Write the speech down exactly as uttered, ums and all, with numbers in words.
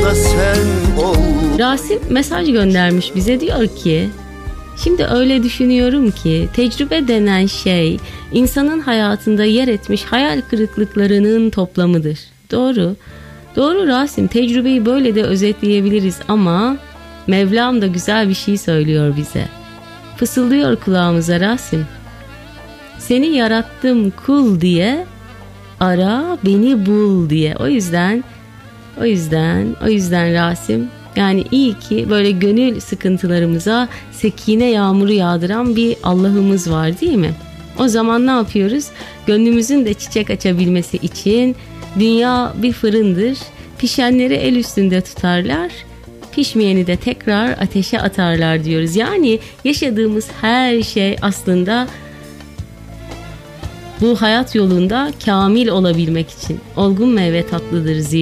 da sen ol. Rasim mesaj göndermiş bize, diyor ki: şimdi öyle düşünüyorum ki tecrübe denen şey insanın hayatında yer etmiş hayal kırıklıklarının toplamıdır. Doğru. Doğru Rasim, tecrübeyi böyle de özetleyebiliriz ama Mevlam da güzel bir şey söylüyor bize. Fısıldıyor kulağımıza Rasim. Seni yarattım kul diye, ara beni bul diye. O yüzden, o yüzden, o yüzden Rasim, yani iyi ki böyle gönül sıkıntılarımıza sekine yağmuru yağdıran bir Allah'ımız var, değil mi? O zaman ne yapıyoruz? Gönlümüzün de çiçek açabilmesi için dünya bir fırındır. Pişenleri el üstünde tutarlar, pişmeyeni de tekrar ateşe atarlar diyoruz. Yani yaşadığımız her şey aslında bu hayat yolunda kamil olabilmek için. Olgun meyve tatlıdır zira.